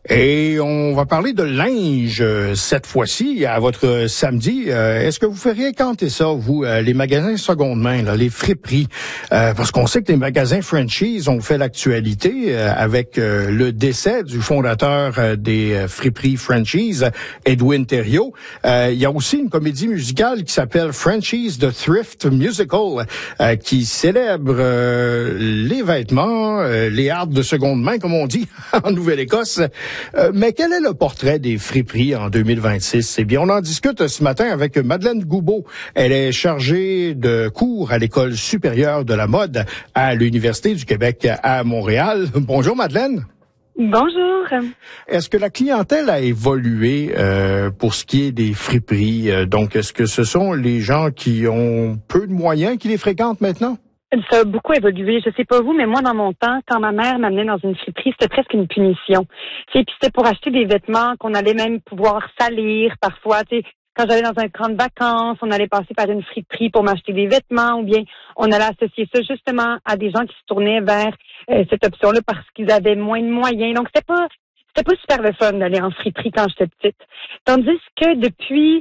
Et on va parler de linge cette fois-ci, à votre samedi. Est-ce que vous feriez canter ça, vous, les magasins seconde main, là, les friperies? Parce qu'on sait que les magasins franchise ont fait l'actualité avec le décès du fondateur des friperies franchise, Edwin Thériault. Il y a aussi une comédie musicale qui s'appelle Franchise The Thrift Musical, qui célèbre les vêtements, les hardes de seconde main, comme on dit en Nouvelle-Écosse. Mais quel est le portrait des friperies en 2026? Eh bien, on en discute ce matin avec Madeleine Goubeau. Elle est chargée de cours à l'École supérieure de la mode à l'Université du Québec à Montréal. Bonjour, Madeleine. Bonjour. Est-ce que la clientèle a évolué pour ce qui est des friperies? Donc, est-ce que ce sont les gens qui ont peu de moyens qui les fréquentent maintenant? Ça a beaucoup évolué. Je sais pas vous, mais moi, dans mon temps, quand ma mère m'amenait dans une friperie, c'était presque une punition. Puis c'était pour acheter des vêtements qu'on allait même pouvoir salir parfois. Quand j'allais dans un camp de vacances, on allait passer par une friperie pour m'acheter des vêtements, ou bien on allait associer ça justement à des gens qui se tournaient vers cette option-là parce qu'ils avaient moins de moyens. Donc c'était pas super le fun d'aller en friperie quand j'étais petite. Tandis que depuis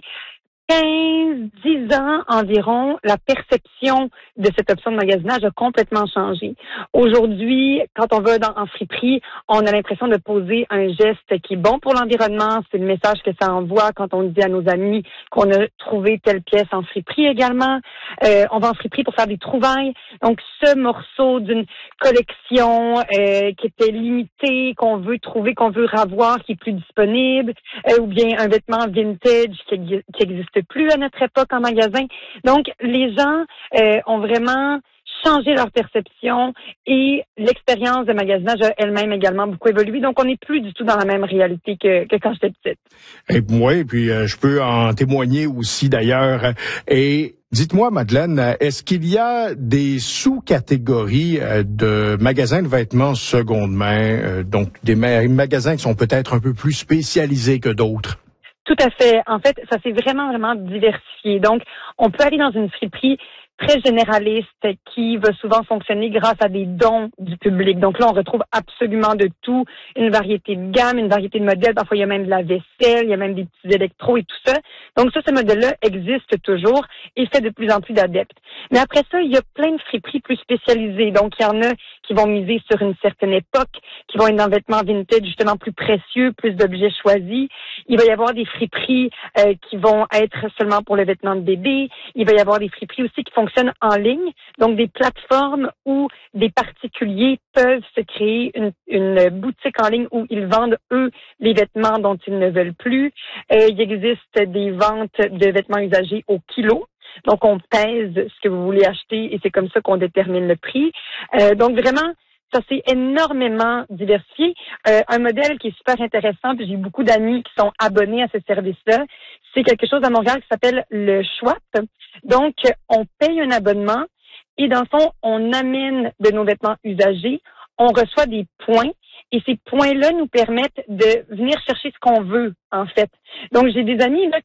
10 ans environ, la perception de cette option de magasinage a complètement changé. Aujourd'hui, quand on va en friperie, on a l'impression de poser un geste qui est bon pour l'environnement. C'est le message que ça envoie quand on dit à nos amis qu'on a trouvé telle pièce en friperie également. On va en friperie pour faire des trouvailles. Donc, ce morceau d'une collection qui était limitée, qu'on veut trouver, qu'on veut ravoir, qui est plus disponible, ou bien un vêtement vintage qui existe plus à notre époque en magasin. Donc, les gens ont vraiment changé leur perception et l'expérience de magasinage a elle-même également beaucoup évolué. Donc, on n'est plus du tout dans la même réalité que quand j'étais petite. Et moi, je peux en témoigner aussi d'ailleurs. Et dites-moi, Madeleine, est-ce qu'il y a des sous-catégories de magasins de vêtements seconde main, donc des magasins qui sont peut-être un peu plus spécialisés que d'autres? Tout à fait. En fait, ça s'est vraiment diversifié. Donc, on peut aller dans une friperie très généraliste qui va souvent fonctionner grâce à des dons du public. Donc là, on retrouve absolument de tout, une variété de gamme, une variété de modèles. Parfois, il y a même de la vaisselle, il y a même des petits électros et tout ça. Donc ça, ce modèle-là existe toujours et fait de plus en plus d'adeptes. Mais après ça, il y a plein de friperies plus spécialisées. Donc, il y en a qui vont miser sur une certaine époque, qui vont être dans vêtements vintage justement plus précieux, plus d'objets choisis. Il va y avoir des friperies qui vont être seulement pour le vêtement de bébé. Il va y avoir des friperies aussi qui fonctionnent en ligne, donc des plateformes où des particuliers peuvent se créer une boutique en ligne où ils vendent, eux, les vêtements dont ils ne veulent plus. Il existe des ventes de vêtements usagés au kilo. Donc, on pèse ce que vous voulez acheter et c'est comme ça qu'on détermine le prix. Donc, vraiment, ça s'est énormément diversifié. Un modèle qui est super intéressant, puis j'ai beaucoup d'amis qui sont abonnés à ce service-là, c'est quelque chose à Montréal qui s'appelle le Schwap. Donc, on paye un abonnement et dans le fond, on amène de nos vêtements usagés, on reçoit des points et ces points-là nous permettent de venir chercher ce qu'on veut, en fait. Donc, j'ai des amis là